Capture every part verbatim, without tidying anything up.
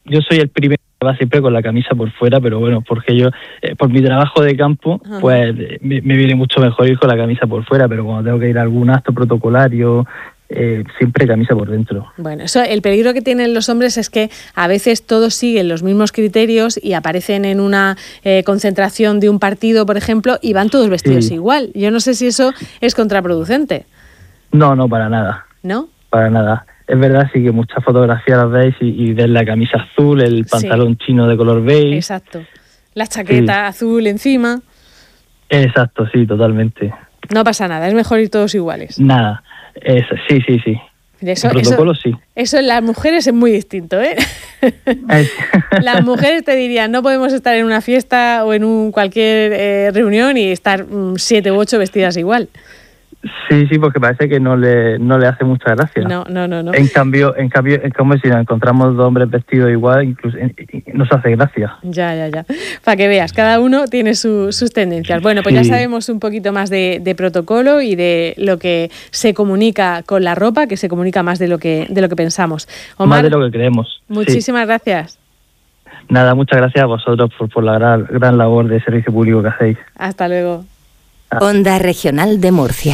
yo soy el primero que va siempre con la camisa por fuera, pero bueno, porque yo, eh, por mi trabajo de campo, uh-huh. pues me, me viene mucho mejor ir con la camisa por fuera, pero cuando tengo que ir a algún acto protocolario, eh, siempre camisa por dentro. Bueno, eso, el peligro que tienen los hombres es que a veces todos siguen los mismos criterios y aparecen en una eh, concentración de un partido, por ejemplo, y van todos vestidos sí. igual. Yo no sé si eso es contraproducente. No, no, para nada. ¿No? Para nada. Es verdad, sí que muchas fotografías las veis y, y ves la camisa azul, el pantalón sí. chino de color beige. Exacto. La chaqueta sí. azul encima. Exacto, sí, totalmente. No pasa nada, es mejor ir todos iguales. Nada, es, sí, sí, sí. Eso, el protocolo eso, sí. Eso en las mujeres es muy distinto, ¿eh? Las mujeres te dirían, no podemos estar en una fiesta o en un cualquier eh, reunión y estar mm, siete u ocho vestidas igual. Sí, sí, porque parece que no le no le hace mucha gracia. No, no, no, no. En cambio, en cambio, es como si nos encontramos dos hombres vestidos igual, incluso nos hace gracia. Ya, ya, ya. Para que veas, cada uno tiene su, sus tendencias. Bueno, pues sí. ya sabemos un poquito más de, de protocolo y de lo que se comunica con la ropa, que se comunica más de lo que de lo que pensamos. Omar, más de lo que creemos. Muchísimas sí. gracias. Nada, muchas gracias a vosotros por, por la gran, gran labor de servicio público que hacéis. Hasta luego. Onda Regional de Murcia.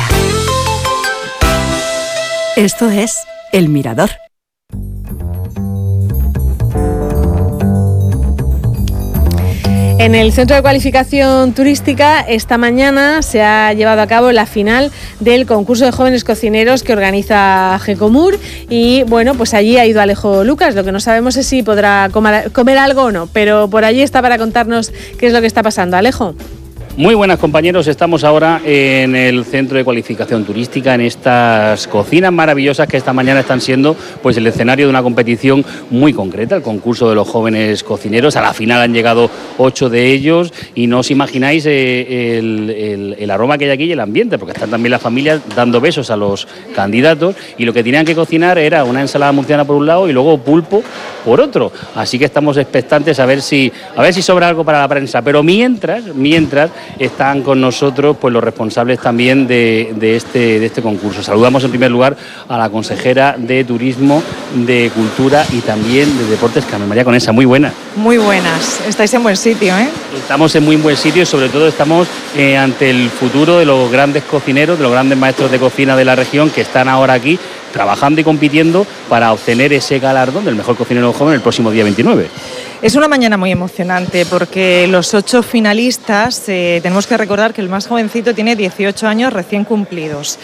Esto es El Mirador. En el Centro de Cualificación Turística esta mañana se ha llevado a cabo la final del concurso de jóvenes cocineros que organiza Gecomur y bueno, pues allí ha ido Alejo Lucas. Lo que no sabemos es si podrá comer, comer algo o no, pero por allí está para contarnos qué es lo que está pasando. Alejo. Muy buenas, compañeros, estamos ahora en el Centro de Cualificación Turística, en estas cocinas maravillosas que esta mañana están siendo pues el escenario de una competición muy concreta, el concurso de los jóvenes cocineros. A la final han llegado ocho de ellos y no os imagináis eh, el, el, el aroma que hay aquí y el ambiente, porque están también las familias dando besos a los candidatos y lo que tenían que cocinar era una ensalada murciana por un lado y luego pulpo por otro. Así que estamos expectantes a ver si, a ver si sobra algo para la prensa, pero mientras, mientras están con nosotros pues los responsables también de, de, este, de este concurso. Saludamos en primer lugar a la consejera de Turismo, de Cultura y también de Deportes, Carmen María Conesa. Muy buenas. Muy buenas. Estáis en buen sitio, ¿eh? Estamos en muy buen sitio y sobre todo estamos eh, ante el futuro de los grandes cocineros, de los grandes maestros de cocina de la región que están ahora aquí trabajando y compitiendo para obtener ese galardón del mejor cocinero joven el próximo día veintinueve. Es una mañana muy emocionante porque los ocho finalistas, eh, tenemos que recordar que el más jovencito tiene dieciocho años recién cumplidos.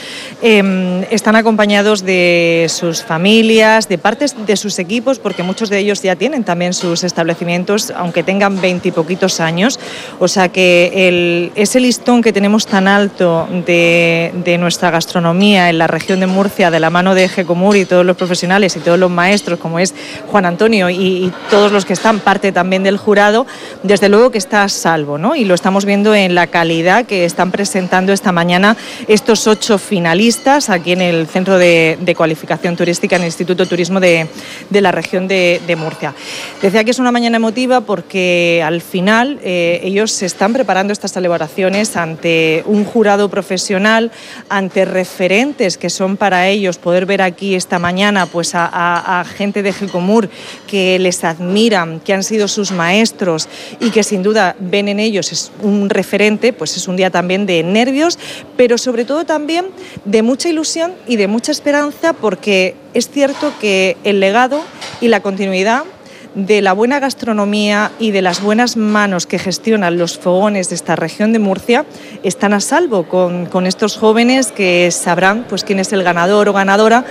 Eh, están acompañados de sus familias, de partes de sus equipos, porque muchos de ellos ya tienen también sus establecimientos, aunque tengan veinte y poquitos años. O sea que el, ese listón que tenemos tan alto de, de nuestra gastronomía en la región de Murcia, de la mano de Gecomur y todos los profesionales y todos los maestros, como es Juan Antonio y, y todos los que están parte también del jurado, desde luego que está a salvo, ¿no? Y lo estamos viendo en la calidad que están presentando esta mañana estos ocho finalistas aquí en el Centro de, de Cualificación Turística, en el Instituto de Turismo de, de la región de, de Murcia. Decía que es una mañana emotiva porque al final eh, ellos se están preparando estas celebraciones ante un jurado profesional, ante referentes que son para ellos poder ver aquí esta mañana pues a, a, a gente de Gecomur que les admiran, que han sido sus maestros y que sin duda ven en ellos es un referente. Pues es un día también de nervios, pero sobre todo también de mucha ilusión y de mucha esperanza, porque es cierto que el legado y la continuidad de la buena gastronomía y de las buenas manos que gestionan los fogones de esta región de Murcia están a salvo con, con estos jóvenes que sabrán pues quién es el ganador o ganadora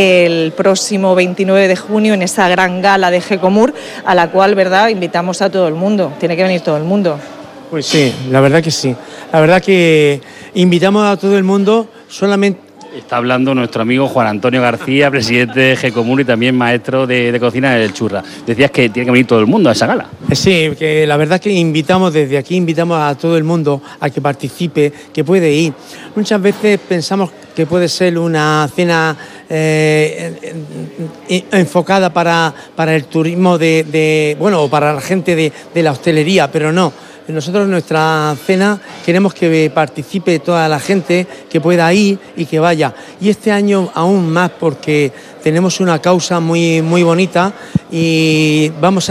el próximo veintinueve de junio en esa gran gala de Gecomur, a la cual, verdad, invitamos a todo el mundo. Tiene que venir todo el mundo. Pues sí, la verdad que sí. La verdad que invitamos a todo el mundo. Solamente está hablando nuestro amigo Juan Antonio García, presidente de Gecomur y también maestro de, de cocina del Churra. Decías que tiene que venir todo el mundo a esa gala. Sí, que la verdad que invitamos desde aquí, invitamos a todo el mundo a que participe, que puede ir. Muchas veces pensamos que puede ser una cena eh, enfocada para, para el turismo de, de, bueno, para la gente de, de la hostelería, pero no. Nosotros en nuestra cena queremos que participe toda la gente, que pueda ir y que vaya. Y este año aún más porque tenemos una causa muy, muy bonita y vamos a